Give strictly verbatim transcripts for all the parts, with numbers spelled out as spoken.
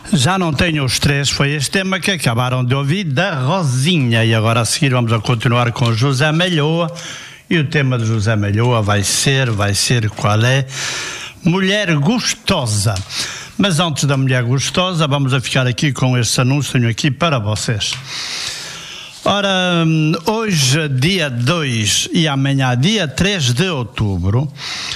Já não tenho os três, foi este tema que acabaram de ouvir da Rosinha. E agora a seguir vamos a continuar com José Malhoa. E o tema de José Malhoa vai ser, vai ser qual é? Mulher gostosa. Mas antes da mulher gostosa, vamos a ficar aqui com este anúncio aqui para vocês. Ora, hoje dia dois e amanhã dia três de outubro,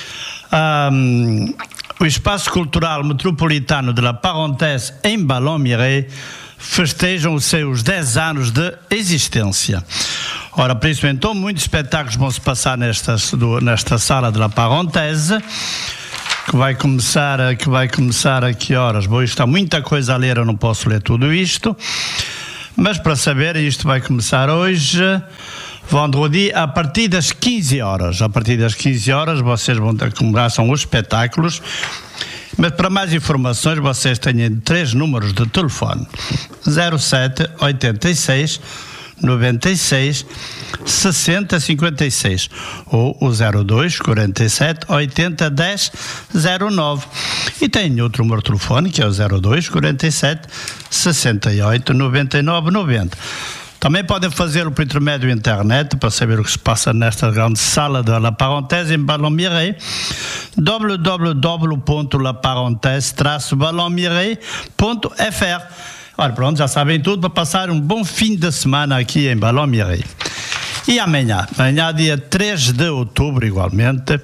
um, o Espaço Cultural Metropolitano de La Parenthèse em Ballon-Miret festejam os seus dez anos de existência. Ora, por isso então muitos espetáculos vão se passar nesta, nesta sala de La Parenthèse, que vai começar, que vai começar a que horas? Bom, está muita coisa a ler, eu não posso ler tudo isto, mas para saber, isto vai começar hoje, vendredi, a partir das quinze horas. A partir das quinze horas vocês vão ter, começam os espetáculos, mas para mais informações vocês têm três números de telefone: zero sete, oitenta e seis, noventa e seis, sessenta, cinquenta e seis ou o zero dois, quarenta e sete, oitenta, dez, zero nove. E tem outro número de telefone que é o zero dois, quarenta e sete, sessenta e oito, noventa e nove, noventa. Também podem fazê-lo por intermédio da internet para saber o que se passa nesta grande sala de La Parenthèse em Ballon-Miret, w w w ponto la parenthèse traço ballon-miret ponto f r. Ora, pronto, já sabem tudo para passar um bom fim de semana aqui em Ballon-Miret. E amanhã, amanhã dia três de outubro, igualmente,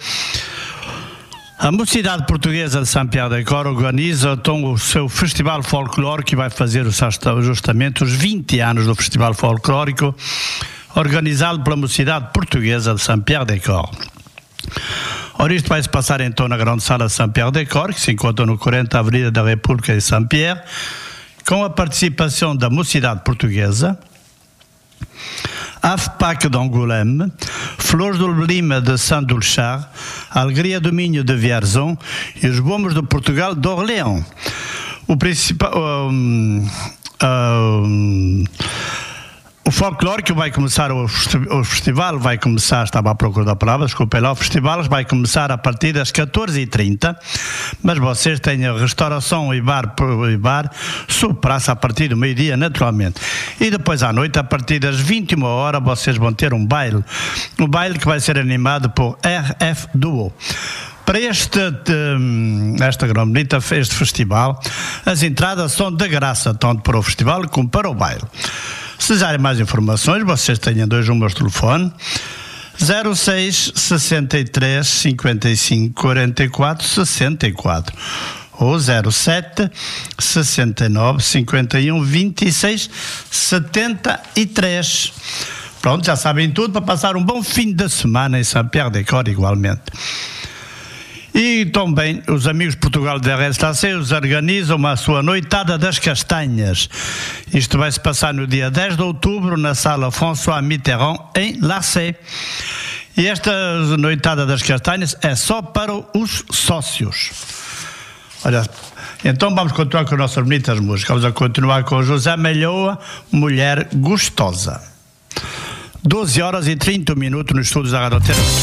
a Mocidade Portuguesa de Saint-Pierre-des-Corps organiza então o seu Festival Folclórico, que vai fazer justamente os vinte anos do Festival Folclórico, organizado pela Mocidade Portuguesa de Saint-Pierre-des-Corps. Ora, isto vai se passar então na grande sala de Saint-Pierre-des-Corps, que se encontra no quarenta Avenida da República de Saint-Pierre, com a participação da Mocidade Portuguesa, A F P A C de Angoulême, Flores do Lima de Saint-Doulchard, Alegria do Minho de Vierzon e os Bombos de Portugal de Orléans. O principal... Um, um, O folclore que vai começar, o, o festival vai começar, estava à procura da palavra, desculpem lá, o festival vai começar a partir das catorze e trinta, mas vocês têm a restauração e bar, e bar sob praça a partir do meio-dia, naturalmente. E depois à noite, a partir das vinte e uma horas, vocês vão ter um baile, um baile que vai ser animado por R F Duo. Para este, esta grande bonita, este festival, as entradas são de graça, tanto para o festival como para o baile. Se quiserem mais informações, vocês têm dois números de telefone: zero seis, sessenta e três, cinquenta e cinco, quarenta e quatro, sessenta e quatro ou zero sete, sessenta e nove, cinquenta e um, vinte e seis, setenta e três. Pronto, já sabem tudo para passar um bom fim de semana em Saint-Pierre-des-Corps igualmente. E também os amigos de Portugal de Restaceiros organizam a sua Noitada das Castanhas. Isto vai se passar no dia dez de outubro na sala François Mitterrand em Larçay. E esta Noitada das Castanhas é só para os sócios. Olha, então vamos continuar com as nossas bonitas músicas. Vamos a continuar com José Malhoa, Mulher Gostosa. doze horas e trinta minutos nos estúdios da Rádio Terra.